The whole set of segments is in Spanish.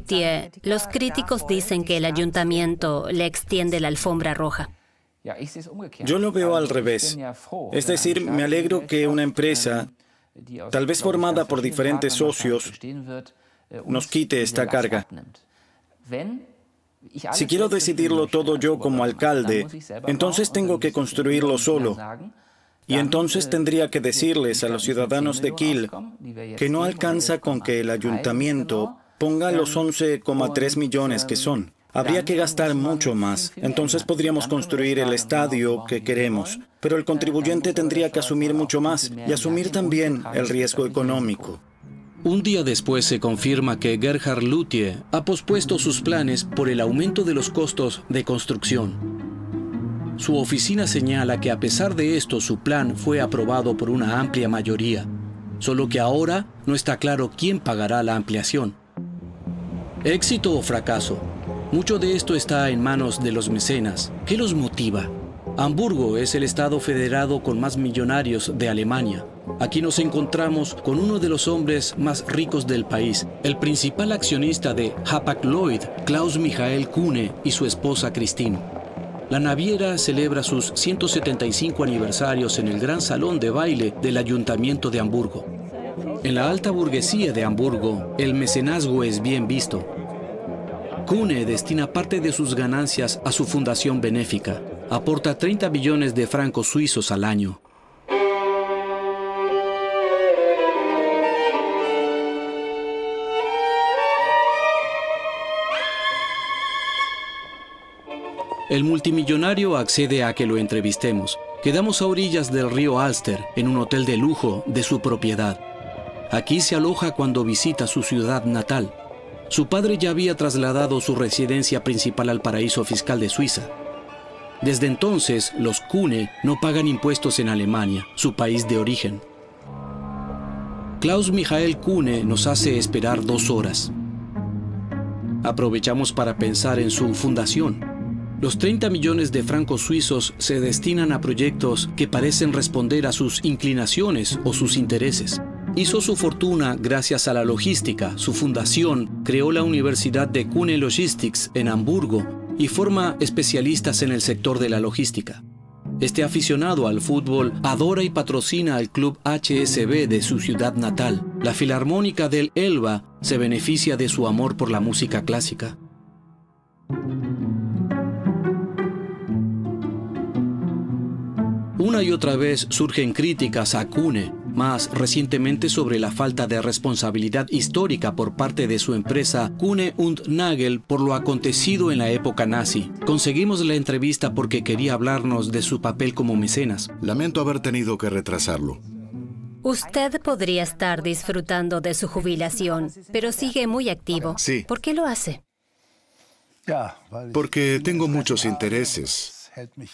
Luthier, los críticos dicen que el ayuntamiento le extiende la alfombra roja. Yo lo veo al revés. Es decir, me alegro que una empresa, tal vez formada por diferentes socios, nos quite esta carga. Si quiero decidirlo todo yo como alcalde, entonces tengo que construirlo solo. Y entonces tendría que decirles a los ciudadanos de Kiel que no alcanza con que el ayuntamiento ponga los 11,3 millones que son. Habría que gastar mucho más. Entonces podríamos construir el estadio que queremos. Pero el contribuyente tendría que asumir mucho más y asumir también el riesgo económico. Un día después se confirma que Gerhard Luthier ha pospuesto sus planes por el aumento de los costos de construcción. Su oficina señala que a pesar de esto su plan fue aprobado por una amplia mayoría, solo que ahora no está claro quién pagará la ampliación. ¿Éxito o fracaso? Mucho de esto está en manos de los mecenas. ¿Qué los motiva? Hamburgo es el estado federado con más millonarios de Alemania. Aquí nos encontramos con uno de los hombres más ricos del país, el principal accionista de Hapag-Lloyd, Klaus-Michael Kühne y su esposa Christine. La naviera celebra sus 175 aniversarios en el gran salón de baile del Ayuntamiento de Hamburgo. En la alta burguesía de Hamburgo, el mecenazgo es bien visto. Kühne destina parte de sus ganancias a su fundación benéfica. Aporta 30 millones de francos suizos al año. El multimillonario accede a que lo entrevistemos. Quedamos a orillas del río Alster, en un hotel de lujo de su propiedad. Aquí se aloja cuando visita su ciudad natal. Su padre ya había trasladado su residencia principal al paraíso fiscal de Suiza. Desde entonces, los Kühne no pagan impuestos en Alemania, su país de origen. Klaus-Michael Kühne nos hace esperar 2 horas. Aprovechamos para pensar en su fundación. Los 30 millones de francos suizos se destinan a proyectos que parecen responder a sus inclinaciones o sus intereses. Hizo su fortuna gracias a la logística. Su fundación creó la Universidad de Kühne Logistics en Hamburgo y forma especialistas en el sector de la logística. Este aficionado al fútbol adora y patrocina al club HSV de su ciudad natal. La Filarmónica del Elba se beneficia de su amor por la música clásica. Una y otra vez surgen críticas a Kühne, más recientemente sobre la falta de responsabilidad histórica por parte de su empresa Kühne + Nagel por lo acontecido en la época nazi. Conseguimos la entrevista porque quería hablarnos de su papel como mecenas. Lamento haber tenido que retrasarlo. Usted podría estar disfrutando de su jubilación, pero sigue muy activo. Sí. ¿Por qué lo hace? Porque tengo muchos intereses.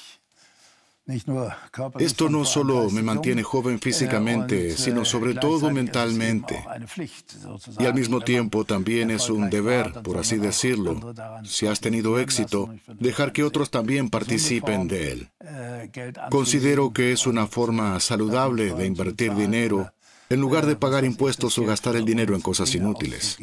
Esto no solo me mantiene joven físicamente, sino sobre todo mentalmente. Y al mismo tiempo también es un deber, por así decirlo, si has tenido éxito, dejar que otros también participen de él. Considero que es una forma saludable de invertir dinero en lugar de pagar impuestos o gastar el dinero en cosas inútiles.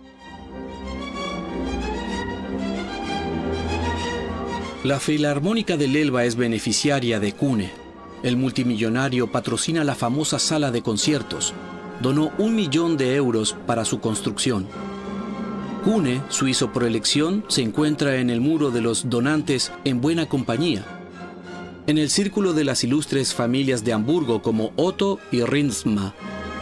La Filarmónica del Elba es beneficiaria de Kühne. El multimillonario patrocina la famosa sala de conciertos. Donó 1 millón de euros para su construcción. Kühne, suizo por elección, se encuentra en el muro de los donantes en buena compañía. En el círculo de las ilustres familias de Hamburgo como Otto y Rinsma.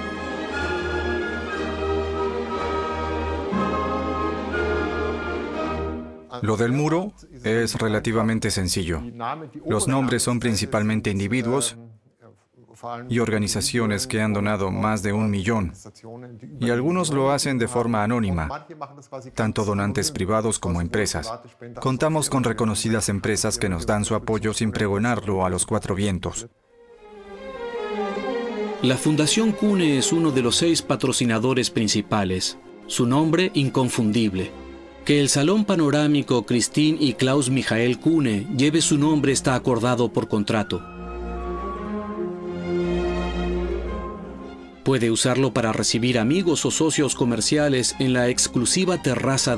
Lo del muro es relativamente sencillo. Los nombres son principalmente individuos y organizaciones que han donado más de 1 millón. Y algunos lo hacen de forma anónima, tanto donantes privados como empresas. Contamos con reconocidas empresas que nos dan su apoyo sin pregonarlo a los 4 vientos. La Fundación Kühne es uno de los 6 patrocinadores principales. Su nombre inconfundible. Que el Salón Panorámico Christine y Klaus-Michael Kühne lleve su nombre está acordado por contrato. Puede usarlo para recibir amigos o socios comerciales en la exclusiva terraza